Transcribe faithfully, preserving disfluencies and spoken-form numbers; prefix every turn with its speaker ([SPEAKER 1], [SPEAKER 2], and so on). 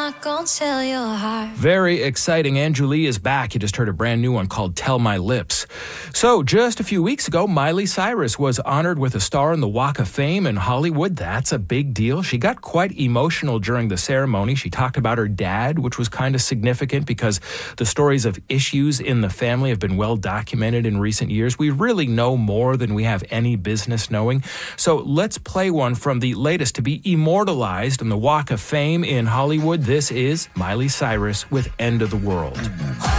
[SPEAKER 1] not gonna tell your heart.
[SPEAKER 2] Very exciting. Andrew Lee is back. You just heard a brand new one called Tell My Lips. So just a few weeks ago, Miley Cyrus was honored with a star on the Walk of Fame in Hollywood. That's a big deal. She got quite emotional during the ceremony. She talked about her dad, which was kind of significant because the stories of issues in the family have been well documented in recent years. We really know more than we have any business knowing. So let's play one from the latest to be immortalized on the Walk of Fame in Hollywood. This is Miley Cyrus with End of the World.